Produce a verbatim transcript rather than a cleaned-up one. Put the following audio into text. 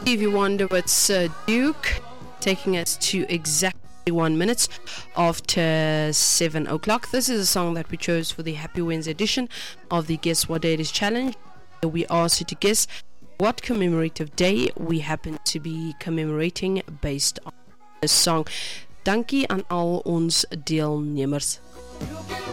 Stevie Wonder with Sir Duke, taking us to exactly one minutes after seven o'clock. This is a song that we chose for the Happy Wednesday edition of the Guess What Day It Is challenge. We asked you to guess what commemorative day we happen to be commemorating based on this song. Dankie aan al ons deelnemers.